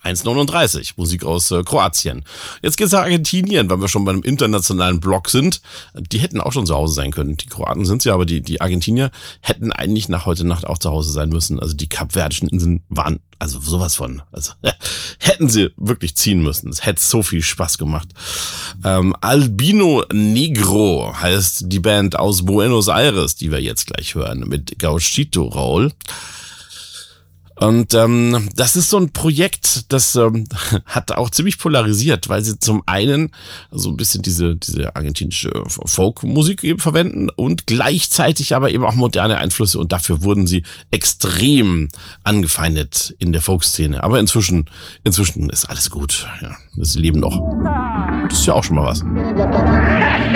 1,39, Musik aus Kroatien. Jetzt geht's nach Argentinien, weil wir schon beim internationalen Block sind. Die hätten auch schon zu Hause sein können. Die Kroaten sind's ja, aber die Argentinier hätten eigentlich nach heute Nacht auch zu Hause sein müssen. Also die Kapverdischen Inseln waren also sowas von. Also hätten sie wirklich ziehen müssen. Es hätte so viel Spaß gemacht. Albino Negro heißt die Band aus Buenos Aires, die wir jetzt gleich hören, mit Gauchito Roll. Und das ist so ein Projekt, das hat auch ziemlich polarisiert, weil sie zum einen so ein bisschen diese argentinische Folkmusik eben verwenden und gleichzeitig aber eben auch moderne Einflüsse, und dafür wurden sie extrem angefeindet in der Folkszene. Aber inzwischen ist alles gut. Ja, sie leben noch. Das ist ja auch schon mal was.